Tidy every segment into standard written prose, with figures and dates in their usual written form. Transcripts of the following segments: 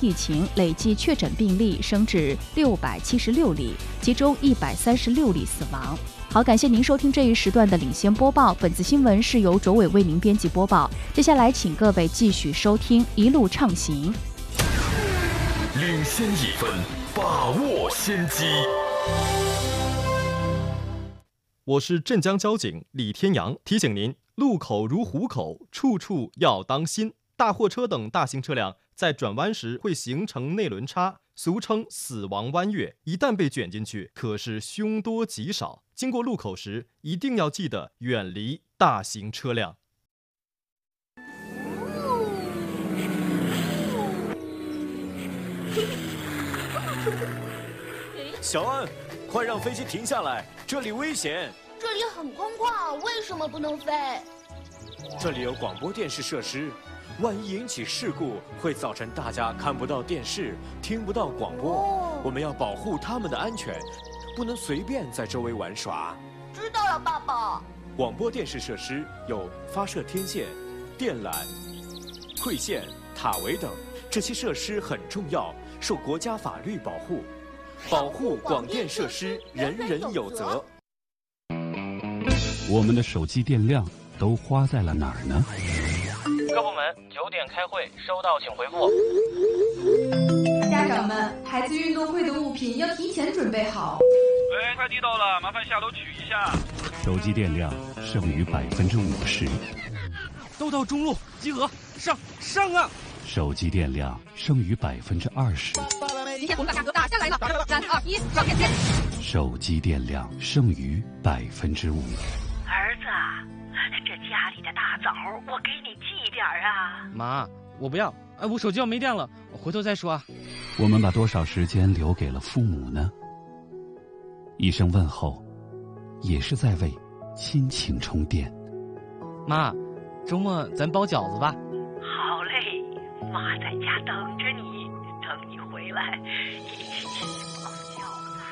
疫情累计确诊病例升至676例，其中136例死亡。好，感谢您收听这一时段的领先播报。本次新闻是由卓伟为您编辑播报。接下来，请各位继续收听《一路畅行》。 领先1分，把握先机。 我是镇江交警李天阳，提醒您：路口如虎口，处处要当心。大货车等大型车辆在转弯时会形成内轮差，俗称死亡弯月，一旦被卷进去，可是凶多吉少。经过路口时，一定要记得远离大型车辆。 小安，快让飞机停下来，这里危险。 这里很空旷，为什么不能飞？ 这里有广播电视设施，万一引起事故，会造成大家看不到电视，听不到广播。我们要保护他们的安全，不能随便在周围玩耍。 知道了，爸爸。 广播电视设施有发射天线、电缆、馈线、塔围等，这些设施很重要，受国家法律保护。保护广电设施，人人有责。 我们的手机电量都花在了哪儿呢？ 各部门9点开会，收到请回复。 家长们，孩子运动会的物品要提前准备好。 喂，快递到了，麻烦下楼取一下。 手机电量剩余50%。 都到中路集合，上啊！ 手机电量剩余20%。 今天我们把价格打下来了，3、2、1，要变天。 手机电量剩余5%。 儿子，这家里的大枣我给你寄点啊。 妈，我不要，我手机要没电了，我回头再说啊。 我们把多少时间留给了父母呢？一声问候，也是在为亲情充电。 妈，周末咱包饺子吧。 好嘞，妈在家等着你，等你回来一起包饺子。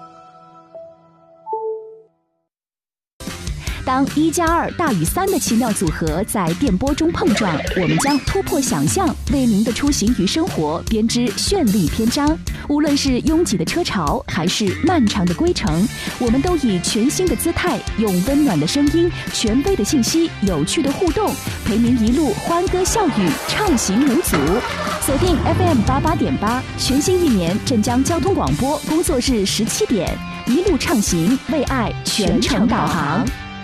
当1+2大于3的奇妙组合在电波中碰撞，我们将突破想象，为您的出行与生活编织绚丽篇章。无论是拥挤的车潮，还是漫长的归程，我们都以全新的姿态，用温暖的声音、权威的信息、有趣的互动，陪您一路欢歌笑语，畅行无阻。锁定 FM88.8，全新1年镇江交通广播工作日17点，一路畅行，为爱全程导航。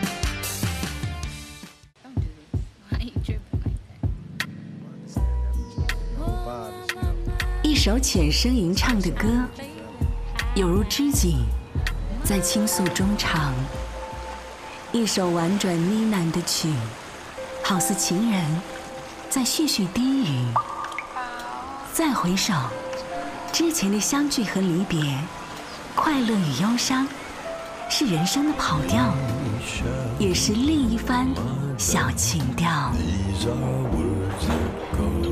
一首浅声吟唱的歌，有如知己在倾诉衷肠；一首婉转呢喃的曲，好似情人在絮絮低语。再回首，之前的相聚和离别，快乐与忧伤，是人生的跑调，也是另一番小情调。